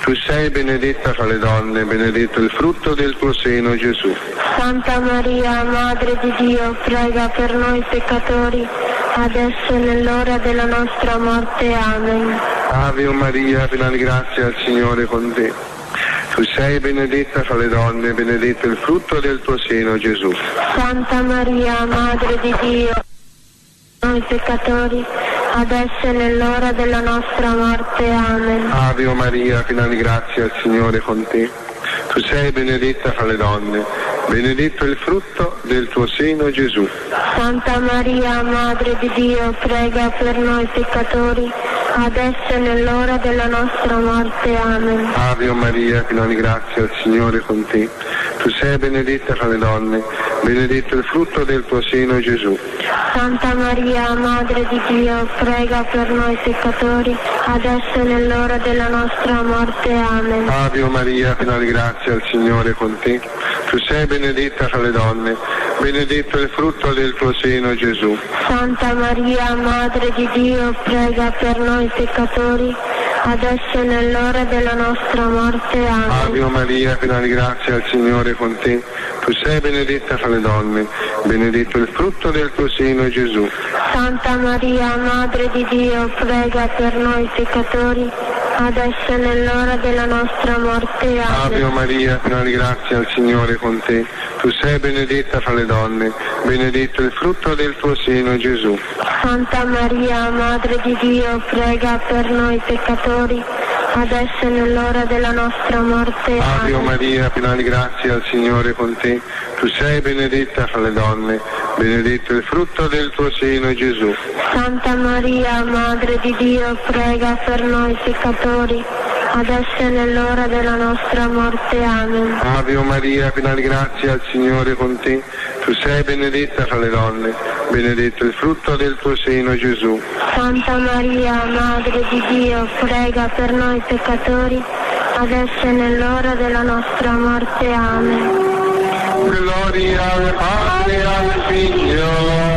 Tu sei benedetta fra le donne, benedetto il frutto del tuo seno, Gesù. Santa Maria, Madre di Dio, prega per noi peccatori, adesso e nell'ora della nostra morte. Amen. Ave Maria, piena di grazia, il Signore è con te. Tu sei benedetta fra le donne, benedetto il frutto del tuo seno, Gesù. Santa Maria, Madre di Dio, noi peccatori, adesso e nell'ora della nostra morte. Amen. Ave Maria, piena di grazia, il Signore è con te. Tu sei benedetta fra le donne, benedetto il frutto del tuo seno, Gesù. Santa Maria, Madre di Dio, prega per noi peccatori, adesso e nell'ora della nostra morte. Amen. Ave Maria, piena di grazia, il Signore è con te. Tu sei benedetta fra le donne, benedetto il frutto del tuo seno, Gesù. Santa Maria, Madre di Dio, prega per noi peccatori, adesso e nell'ora della nostra morte. Amen. Ave Maria, piena di grazia, il Signore è con te. Tu sei benedetta fra le donne, benedetto il frutto del tuo seno, Gesù. Santa Maria, Madre di Dio, prega per noi peccatori, adesso e nell'ora della nostra morte. Amen. Ave Maria, piena di grazia, il Signore è con te. Tu sei benedetta fra le donne, benedetto il frutto del tuo seno, Gesù. Santa Maria, Madre di Dio, prega per noi peccatori, adesso e nell'ora della nostra morte. Ave Amen. Maria, piena di grazia, il Signore è con te. Tu sei benedetta fra le donne, benedetto il frutto del tuo seno, Gesù. Santa Maria, Madre di Dio, prega per noi peccatori, adesso e nell'ora della nostra morte. Ave Amen. Maria, piena di grazia, il Signore è con te. Tu sei benedetta fra le donne, benedetto il frutto del tuo seno, Gesù. Santa Maria, Madre di Dio, prega per noi peccatori, adesso e nell'ora della nostra morte. Amen. Ave Maria, piena di grazia, il Signore è con te. Tu sei benedetta fra le donne, benedetto il frutto del tuo seno, Gesù. Santa Maria, Madre di Dio, prega per noi peccatori, adesso e nell'ora della nostra morte. Amen. Gloria al Padre e al Figlio